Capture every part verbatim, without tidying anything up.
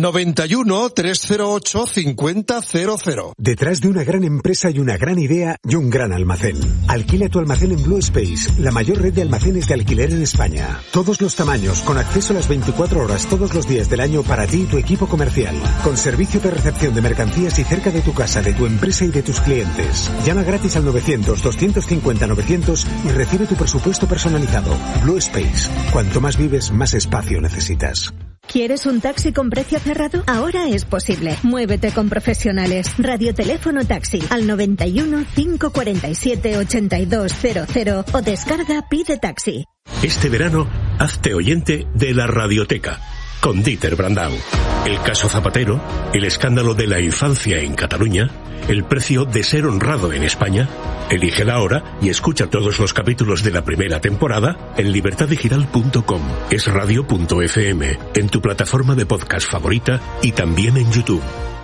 noventa y uno, trescientos ocho, cincuenta cero cero. Detrás de una gran empresa hay una gran idea y un gran almacén. Alquila tu almacén en Blue Space, la mayor red de almacenes de alquiler en España. Todos los tamaños, con acceso a las veinticuatro horas todos los días del año para ti y tu equipo comercial. Con servicio de recepción de mercancías y cerca de tu casa, de tu empresa y de tus clientes. Llama gratis al novecientos, doscientos cincuenta, novecientos y recibe tu presupuesto personalizado. Blue Space. Cuanto más vives, más espacio necesitas. ¿Quieres un taxi con precio cerrado? Ahora es posible. Muévete con profesionales. Radioteléfono Taxi al noventa y uno, cinco cuarenta y siete, ochenta y dos cero cero o descarga Pide Taxi. Este verano, hazte oyente de la Radioteca con Dieter Brandau. El caso Zapatero, el escándalo de la infancia en Cataluña, el precio de ser honrado en España. Elígela ahora y escucha todos los capítulos de la primera temporada en libertad digital punto com, es radio punto efe eme, en tu plataforma de podcast favorita y también en YouTube.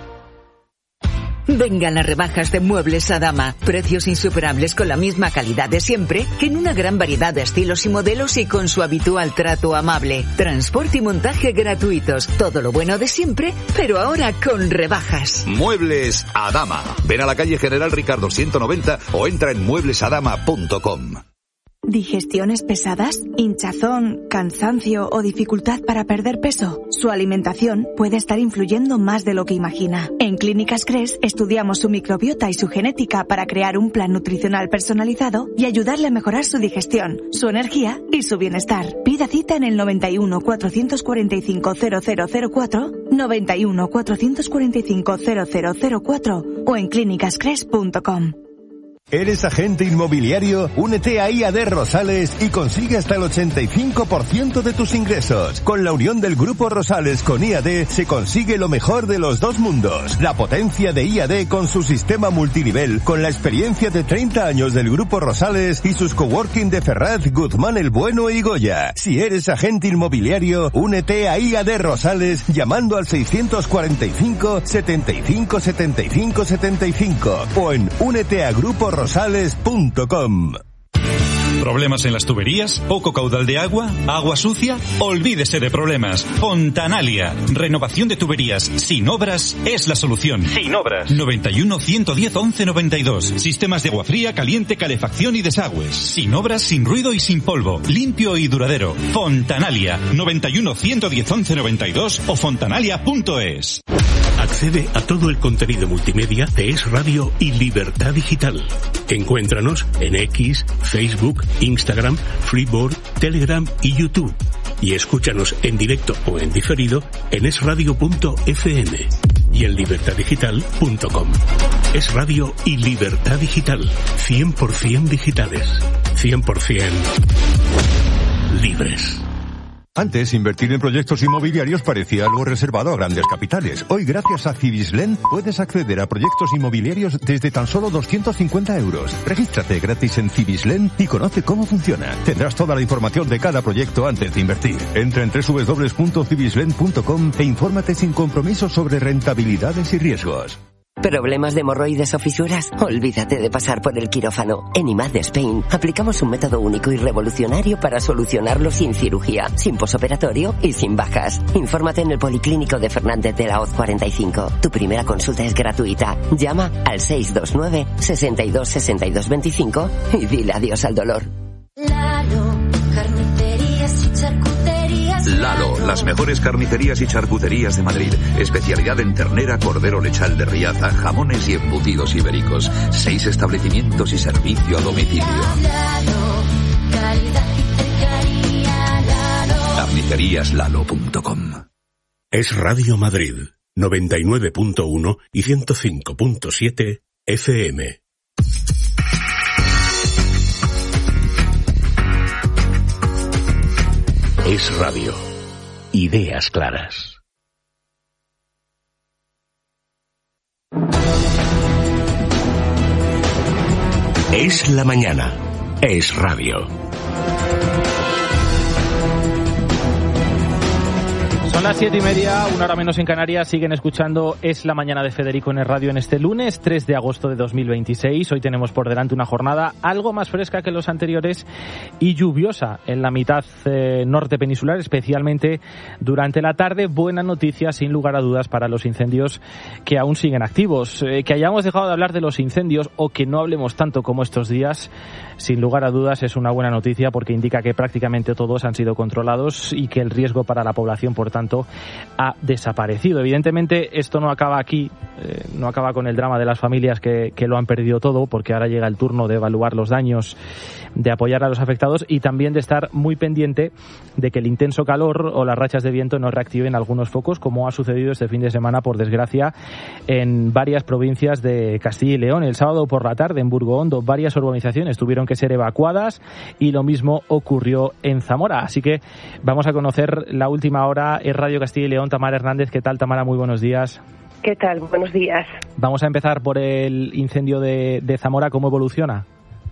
Vengan las rebajas de Muebles Adama. Precios insuperables con la misma calidad de siempre, que en una gran variedad de estilos y modelos y con su habitual trato amable. Transporte y montaje gratuitos. Todo lo bueno de siempre, pero ahora con rebajas. Muebles Adama. Ven a la calle General Ricardo ciento noventa o entra en muebles adama punto com. ¿Digestiones pesadas? ¿Hinchazón, cansancio o dificultad para perder peso? Su alimentación puede estar influyendo más de lo que imagina. En Clínicas Cres estudiamos su microbiota y su genética para crear un plan nutricional personalizado y ayudarle a mejorar su digestión, su energía y su bienestar. Pida cita en el noventa y uno, cuatrocientos cuarenta y cinco, cero cero cero cuatro, noventa y uno, cuatrocientos cuarenta y cinco, cero cero cero cuatro o en clínicas cres punto com. ¿Eres agente inmobiliario? Únete a I A D Rosales y consigue hasta el ochenta y cinco por ciento de tus ingresos. Con la unión del Grupo Rosales con I A D se consigue lo mejor de los dos mundos. La potencia de I A D con su sistema multinivel, con la experiencia de treinta años del Grupo Rosales y sus coworking de Ferraz, Guzmán el Bueno y Goya. Si eres agente inmobiliario, únete a I A D Rosales llamando al seiscientos cuarenta y cinco, setenta y cinco, setenta y cinco, setenta y cinco o en únete a grupo rosales punto com. ¿Problemas en las tuberías? ¿Poco caudal de agua? ¿Agua sucia? Olvídese de problemas. Fontanalia. Renovación de tuberías sin obras es la solución. Sin obras. noventa y uno, ciento diez, once noventa y dos. Sistemas de agua fría, caliente, calefacción y desagües. Sin obras, sin ruido y sin polvo. Limpio y duradero. Fontanalia. noventa y uno, ciento diez, once noventa y dos o fontanalia punto es. Accede a todo el contenido multimedia de Es Radio y Libertad Digital. Encuéntranos en X, Facebook, Instagram, Freeboard, Telegram y YouTube. Y escúchanos en directo o en diferido en es radio punto efe eme y en libertad digital punto com. Es Radio y Libertad Digital. cien por ciento digitales. cien por ciento libres. Antes, invertir en proyectos inmobiliarios parecía algo reservado a grandes capitales. Hoy, gracias a Cibislen, puedes acceder a proyectos inmobiliarios desde tan solo doscientos cincuenta euros. Regístrate gratis en Cibislen y conoce cómo funciona. Tendrás toda la información de cada proyecto antes de invertir. Entra en doble u doble u doble u punto cibislen punto com e infórmate sin compromiso sobre rentabilidades y riesgos. ¿Problemas de hemorroides o fisuras? Olvídate de pasar por el quirófano. En I M A D Spain aplicamos un método único y revolucionario para solucionarlo sin cirugía, sin posoperatorio y sin bajas. Infórmate en el Policlínico de Fernández de la Hoz cuarenta y cinco. Tu primera consulta es gratuita. Llama al seis dos nueve, sesenta y dos, sesenta y dos veinticinco y dile adiós al dolor. Lalo, carnicerías y charcuterías. Lalo, las mejores carnicerías y charcuterías de Madrid. Especialidad en ternera, cordero lechal de Riaza, jamones y embutidos ibéricos. Seis establecimientos y servicio a domicilio. Lalo, calidad y cercanía, Lalo. carnicerías lalo punto com. Es Radio Madrid, noventa y nueve punto uno y ciento cinco punto siete efe eme. Es Radio. Ideas claras. Es la mañana. Es Radio. Son las siete y media, una hora menos en Canarias. Siguen escuchando Es la Mañana de Federico en el radio en este lunes tres de agosto de dos mil veintiséis. Hoy tenemos por delante una jornada algo más fresca que los anteriores y lluviosa en la mitad eh, norte peninsular, especialmente durante la tarde. Buena noticia, sin lugar a dudas, para los incendios que aún siguen activos. Eh, que hayamos dejado de hablar de los incendios o que no hablemos tanto como estos días, sin lugar a dudas es una buena noticia, porque indica que prácticamente todos han sido controlados y que el riesgo para la población, por tanto, ha desaparecido. Evidentemente, esto no acaba aquí, eh, no acaba con el drama de las familias que, que lo han perdido todo, porque ahora llega el turno de evaluar los daños, de apoyar a los afectados y también de estar muy pendiente de que el intenso calor o las rachas de viento no reactiven algunos focos, como ha sucedido este fin de semana, por desgracia, en varias provincias de Castilla y León. El sábado por la tarde, en Burgondo, varias urbanizaciones tuvieron que ser evacuadas y lo mismo ocurrió en Zamora. Así que vamos a conocer la última hora en Radio Castilla y León. Tamara Hernández, ¿qué tal, Tamara? Muy buenos días. ¿Qué tal? Buenos días. Vamos a empezar por el incendio de, de Zamora. ¿Cómo evoluciona?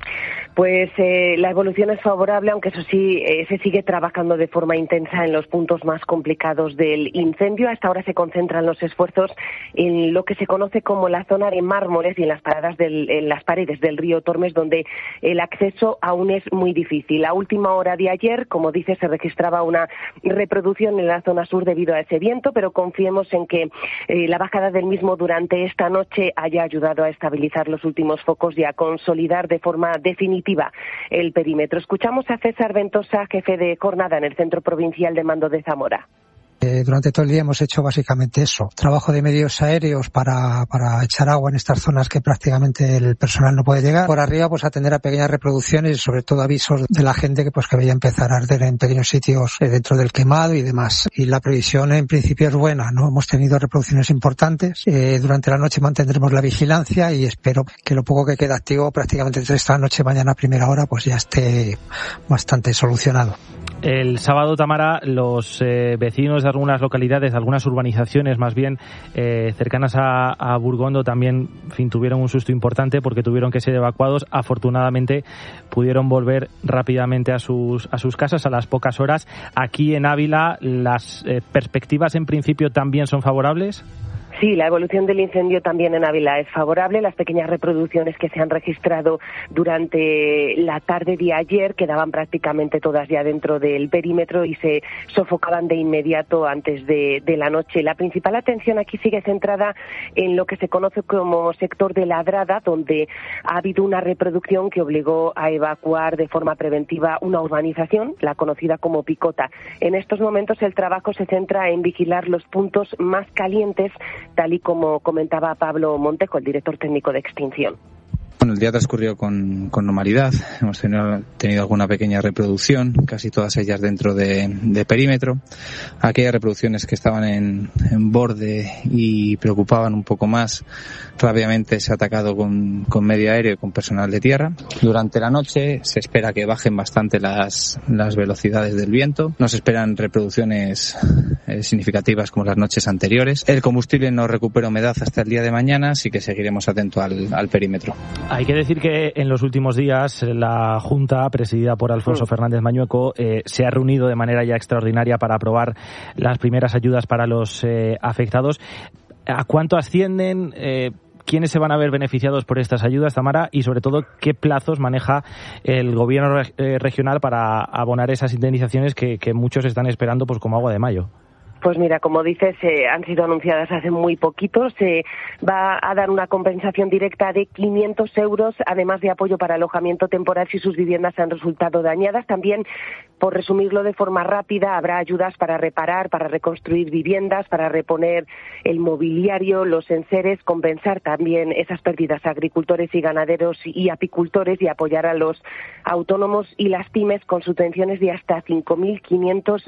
Pues eh, la evolución es favorable, aunque eso sí, eh, se sigue trabajando de forma intensa en los puntos más complicados del incendio. Hasta ahora se concentran los esfuerzos en lo que se conoce como la zona de mármoles y en las, paradas del, en las paredes del río Tormes, donde el acceso aún es muy difícil. A última hora de ayer, como dice, se registraba una reproducción en la zona sur debido a ese viento, pero confiemos en que eh, la bajada del mismo durante esta noche haya ayudado a estabilizar los últimos focos y a consolidar de forma definitiva el perímetro. Escuchamos a César Ventosa, jefe de jornada en el Centro Provincial de Mando de Zamora. Eh, durante todo el día hemos hecho básicamente eso, trabajo de medios aéreos para, para echar agua en estas zonas que prácticamente el personal no puede llegar. Por arriba, pues atender a pequeñas reproducciones y sobre todo avisos de la gente que pues que veía empezar a arder en pequeños sitios eh, dentro del quemado y demás. Y la previsión en principio es buena, no hemos tenido reproducciones importantes. Eh, durante la noche mantendremos la vigilancia y espero que lo poco que queda activo prácticamente entre esta noche y mañana a primera hora pues ya esté bastante solucionado. El sábado, Tamara, los eh, vecinos de algunas localidades, algunas urbanizaciones más bien eh, cercanas a, a Burgondo también, en fin, tuvieron un susto importante porque tuvieron que ser evacuados. Afortunadamente pudieron volver rápidamente a sus a sus casas a las pocas horas. Aquí en Ávila, ¿las eh, perspectivas en principio también son favorables? Sí, la evolución del incendio también en Ávila es favorable. Las pequeñas reproducciones que se han registrado durante la tarde de ayer quedaban prácticamente todas ya dentro del perímetro y se sofocaban de inmediato antes de, de la noche. La principal atención aquí sigue centrada en lo que se conoce como sector de Ladrada, donde ha habido una reproducción que obligó a evacuar de forma preventiva una urbanización, la conocida como Picota. En estos momentos el trabajo se centra en vigilar los puntos más calientes, tal y como comentaba Pablo Montejo, el director técnico de extinción. Bueno, el día transcurrió con, con normalidad. Hemos tenido, tenido alguna pequeña reproducción, casi todas ellas dentro de, de perímetro. Aquellas reproducciones que estaban en, en borde y preocupaban un poco más, rápidamente se ha atacado con, con medio aéreo y con personal de tierra. Durante la noche se espera que bajen bastante las, las velocidades del viento. No se esperan reproducciones eh, significativas como las noches anteriores. El combustible no recupera humedad hasta el día de mañana, así que seguiremos atentos al, al perímetro. Hay que decir que en los últimos días la Junta, presidida por Alfonso Fernández Mañueco, eh, se ha reunido de manera ya extraordinaria para aprobar las primeras ayudas para los eh, afectados. ¿A cuánto ascienden? Eh, ¿Quiénes se van a ver beneficiados por estas ayudas, Tamara? Y sobre todo, ¿qué plazos maneja el gobierno eh, regional para abonar esas indemnizaciones que, que muchos están esperando pues como agua de mayo? Pues mira, como dices, eh, han sido anunciadas hace muy poquito. Se va a dar una compensación directa de quinientos euros, además de apoyo para alojamiento temporal si sus viviendas han resultado dañadas. También, por resumirlo de forma rápida, habrá ayudas para reparar, para reconstruir viviendas, para reponer el mobiliario, los enseres, compensar también esas pérdidas a agricultores y ganaderos y apicultores y apoyar a los autónomos y las pymes con subvenciones de hasta cinco mil quinientos